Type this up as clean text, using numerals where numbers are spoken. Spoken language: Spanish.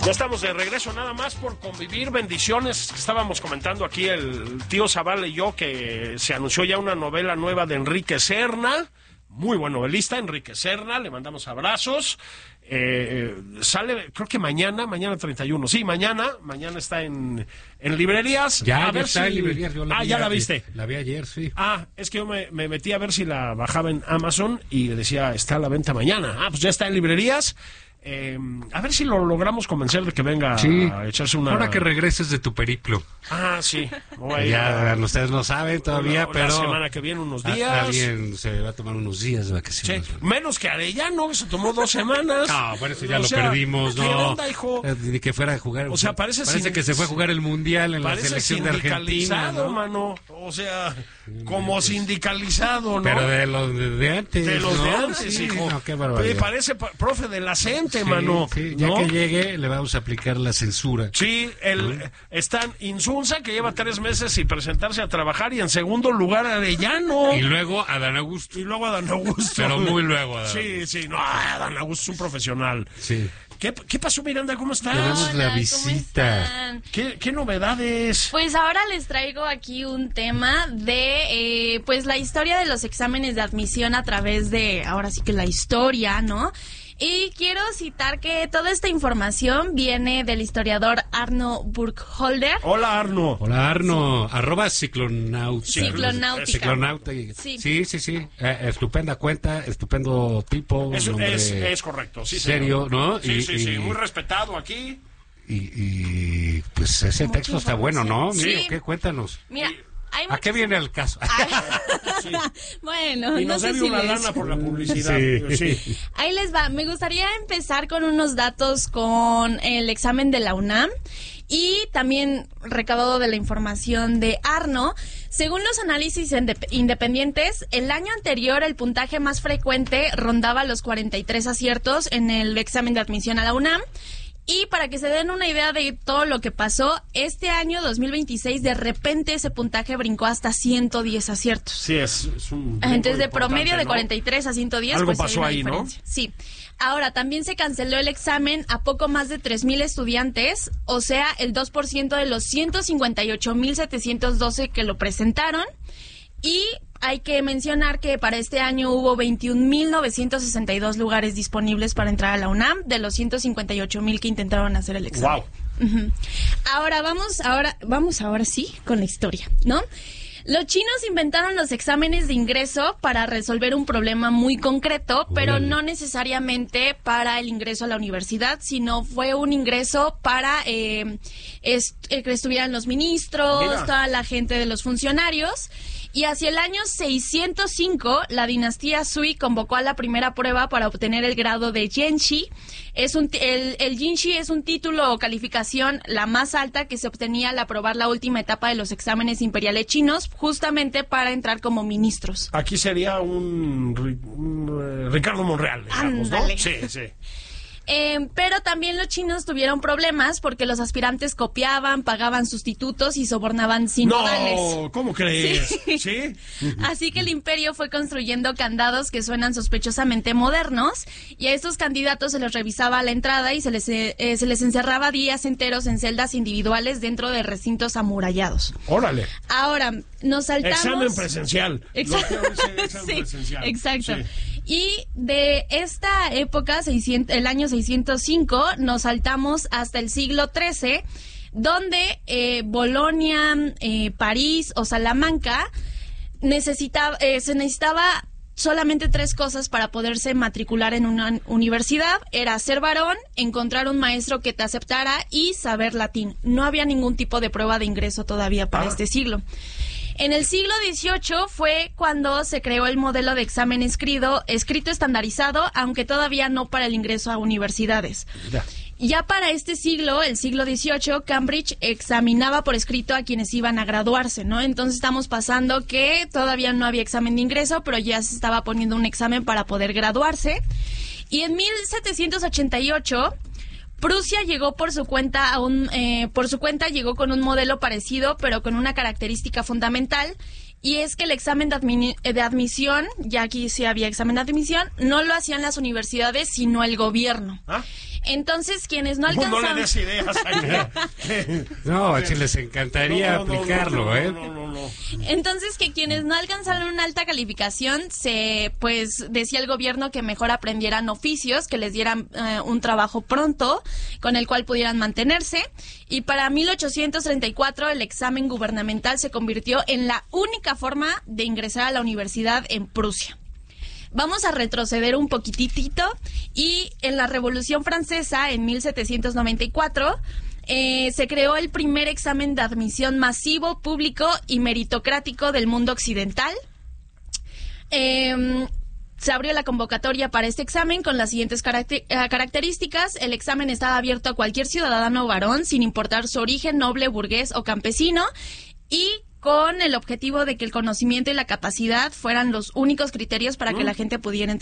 Ya estamos de regreso, nada más por convivir. Bendiciones. Estábamos comentando aquí el tío Zavala y yo que se anunció ya una novela nueva de Enrique Serna. Muy buen novelista, Enrique Serna. Le mandamos abrazos. Sale, creo que mañana 31. Sí, mañana está en librerías. Ya está en librerías. ¿Ya la viste? La vi ayer, sí. Es que yo me metí a ver si la bajaba en Amazon y decía, está a la venta mañana. Pues ya está en librerías. A ver si lo logramos convencer de que venga a echarse una... Ahora que regreses de tu periplo. Sí. Ya ustedes no saben todavía, pero... La semana que viene unos días. Alguien se va a tomar unos días de vacaciones. Sí. Menos que Arellano, que se tomó 2 semanas. No, por eso ya lo perdimos, ¿no? ¿Qué onda, hijo? Ni que fuera a jugar. O sea, parece que se fue a jugar el Mundial en la selección de Argentina, ¿no? Mano. O sea, como sindicalizado, ¿no? Pero de los de antes. De los ¿no? de antes, sí, hijo. No, qué barbaridad. Parece profe de la CENTE, mano. Sí, ya que llegue, le vamos a aplicar la censura. Sí, están Insunza, que lleva 3 meses sin presentarse a trabajar, y en segundo lugar Arellano. Y luego Adán Augusto. Pero muy luego Adán Augusto. Sí, no, Adán Augusto es un profesional. Sí. ¿Qué pasó, Miranda? ¿Cómo estás? Tenemos la visita. ¿Qué novedades? Pues ahora les traigo aquí un tema de pues la historia de los exámenes de admisión a través de, ahora sí que la historia, ¿no? Y quiero citar que toda esta información viene del historiador Arno Burkholder. Hola, Arno. @ciclonautica. Ciclonauta. Sí. Estupenda cuenta, estupendo tipo. Es correcto, sí. Serio, ¿no? Sí. Muy respetado aquí. Y pues ese Mucha texto está bueno, ¿no? Sí. Mira, ¿qué? Cuéntanos. Mira, ¿A qué viene el caso? Sí. Bueno, y nos no sé debe si una lana por la publicidad. Sí. Ahí les va. Me gustaría empezar con unos datos con el examen de la UNAM y también recabado de la información de Arno. Según los análisis independientes, el año anterior el puntaje más frecuente rondaba los 43 aciertos en el examen de admisión a la UNAM. Y para que se den una idea de todo lo que pasó, este año 2026 de repente ese puntaje brincó hasta 110 aciertos. Sí, es un... Entonces de promedio de 43 a 110. Algo pues pasó hay ahí, una diferencia. ¿No? Sí. Ahora, también se canceló el examen a poco más de 3,000 estudiantes, o sea, el 2% de los 158,712 que lo presentaron. Y hay que mencionar que para este año hubo 21,962 lugares disponibles para entrar a la UNAM, de los 158,000 que intentaron hacer el examen. Wow. Ahora vamos sí con la historia, ¿no? Los chinos inventaron los exámenes de ingreso para resolver un problema muy concreto, pero no necesariamente para el ingreso a la universidad, sino fue un ingreso para que estuvieran los ministros, toda la gente de los funcionarios. Y hacia el año 605, la dinastía Sui convocó a la primera prueba para obtener el grado de Jinshi. El Jinshi es un título o calificación la más alta que se obtenía al aprobar la última etapa de los exámenes imperiales chinos, justamente para entrar como ministros. Aquí sería un Ricardo Monreal, digamos, ¿no? Sí. Pero también los chinos tuvieron problemas porque los aspirantes copiaban, pagaban sustitutos y sobornaban sinodales. No, ¿cómo crees? ¿Sí? Así que el imperio fue construyendo candados que suenan sospechosamente modernos, y a estos candidatos se les revisaba a la entrada y se les encerraba días enteros en celdas individuales dentro de recintos amurallados. ¡Órale! Ahora, nos saltamos... Examen presencial. Presencial. Exacto. Sí. Y de esta época, el año 605, nos saltamos hasta el siglo XIII, donde Bolonia, París o Salamanca se necesitaba solamente 3 cosas para poderse matricular en una universidad. Era ser varón, encontrar un maestro que te aceptara y saber latín. No había ningún tipo de prueba de ingreso todavía para este siglo. En el siglo XVIII fue cuando se creó el modelo de examen escrito estandarizado, aunque todavía no para el ingreso a universidades. Ya para este siglo, el siglo XVIII, Cambridge examinaba por escrito a quienes iban a graduarse, ¿no? Entonces estamos pasando que todavía no había examen de ingreso, pero ya se estaba poniendo un examen para poder graduarse. Y en 1788... Prusia llegó por su cuenta llegó con un modelo parecido, pero con una característica fundamental, y es que el examen de admisión, ya aquí sí había examen de admisión, no lo hacían las universidades, sino el gobierno. ¿Ah? Entonces, quienes no alcanzaban... No le des ideas. No, si les encantaría aplicarlo, ¿eh? No. Entonces, que quienes no alcanzaron una alta calificación, pues decía el gobierno que mejor aprendieran oficios, que les dieran un trabajo pronto, con el cual pudieran mantenerse. Y para 1834, el examen gubernamental se convirtió en la única forma de ingresar a la universidad en Prusia. Vamos a retroceder un poquitito y en la Revolución Francesa, en 1794, se creó el primer examen de admisión masivo, público y meritocrático del mundo occidental. Se abrió la convocatoria para este examen con las siguientes características. El examen estaba abierto a cualquier ciudadano varón, sin importar su origen, noble, burgués o campesino, y con el objetivo de que el conocimiento y la capacidad fueran los únicos criterios para que la gente pudiera